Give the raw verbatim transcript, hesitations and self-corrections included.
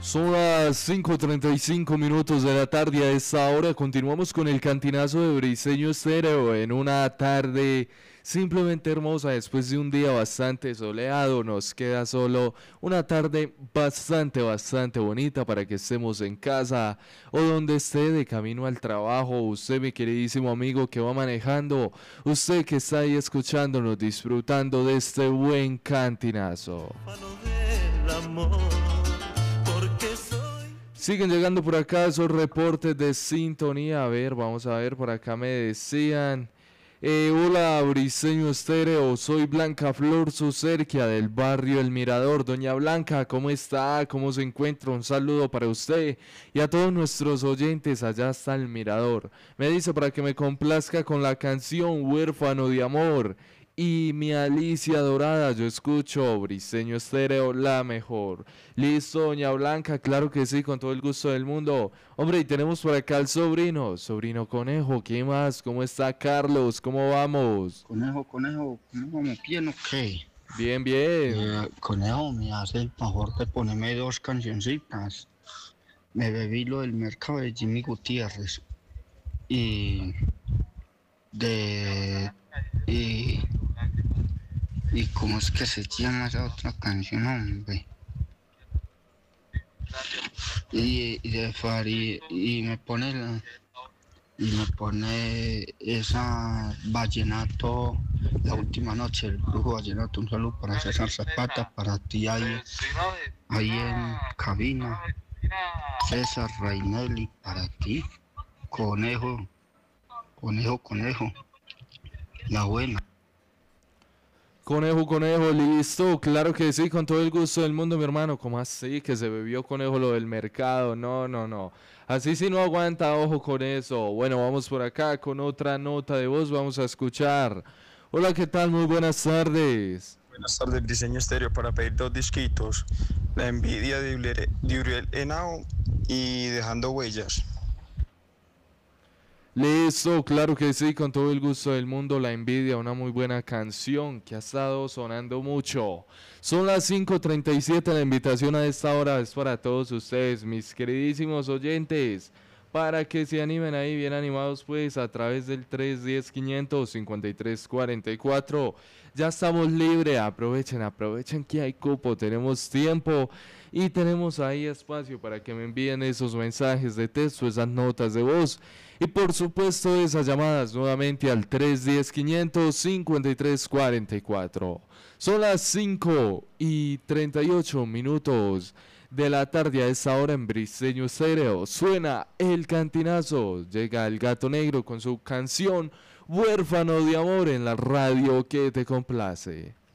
Son las cinco treinta y cinco minutos de la tarde. A esta hora continuamos con el cantinazo de Briseño Estéreo en una tarde simplemente hermosa. Después de un día bastante soleado, nos queda solo una tarde bastante, bastante bonita para que estemos en casa o donde esté, de camino al trabajo. Usted, mi queridísimo amigo que va manejando, usted que está ahí escuchándonos, disfrutando de este buen cantinazo. Siguen llegando por acá esos reportes de sintonía. A ver, vamos a ver, por acá me decían eh, hola Briseño Estéreo, soy Blanca Flor Sucerquia del barrio El Mirador. Doña Blanca, ¿cómo está? ¿Cómo se encuentra? Un saludo para usted y a todos nuestros oyentes allá hasta El Mirador. Me dice para que me complazca con la canción Huérfano de Amor y mi Alicia Dorada. Yo escucho Briseño Estéreo, la mejor. Listo, doña Blanca, claro que sí, con todo el gusto del mundo. Hombre, y tenemos por acá al sobrino, sobrino Conejo. ¿Qué más? ¿Cómo está Carlos? ¿Cómo vamos? Conejo, Conejo, ¿cómo vamos? ¿Bien o qué? Bien, bien. Eh, Conejo, me hace el favor de ponerme dos cancioncitas. Me bebí lo del mercado de Jimmy Gutiérrez. Y... de... y... ¿Y cómo es que se llama esa otra canción, hombre? Y, y de Fari, y me pone la, y me pone esa vallenato, la última noche, el brujo vallenato. Un saludo para César Zapata, para ti ahí, ahí en cabina, César Rainelli, para ti, Conejo, Conejo, Conejo, la buena. Conejo, Conejo, listo, claro que sí, con todo el gusto del mundo, mi hermano. ¿Cómo así que se bebió Conejo lo del mercado? No, no, no. Así sí no aguanta, ojo con eso. Bueno, vamos por acá con otra nota de voz, vamos a escuchar. Hola, ¿qué tal? Muy buenas tardes. Buenas tardes, Briseño Estéreo, para pedir dos disquitos. La envidia de Uriel, de Uriel Henao y Dejando Huellas. Listo, claro que sí, con todo el gusto del mundo. La envidia, una muy buena canción que ha estado sonando mucho. Son las cinco treinta y siete, la invitación a esta hora es para todos ustedes, mis queridísimos oyentes, para que se animen ahí bien animados pues a través del tres uno cero, quinientos cincuenta y tres cuarenta y cuatro. Ya estamos libres, aprovechen, aprovechen que hay cupo, tenemos tiempo y tenemos ahí espacio para que me envíen esos mensajes de texto, esas notas de voz y por supuesto esas llamadas nuevamente al tres uno cero, quinientos cincuenta y tres cuarenta y cuatro. Son las cinco y treinta y ocho minutos de la tarde. A esta hora en Briseño Estéreo suena el cantinazo. Llega el Gato Negro con su canción Huérfano de Amor en la radio que te complace.